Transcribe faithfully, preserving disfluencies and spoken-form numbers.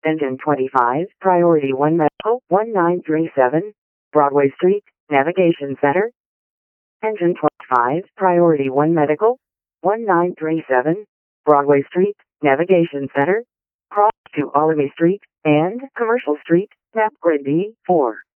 Engine twenty-five, Priority one Medical, one nine three seven, Broadway Street, Navigation Center. Engine twenty-five, Priority one Medical, one nine three seven, Broadway Street, Navigation Center. Cross to Alamy Street and Commercial Street, tap grid D four.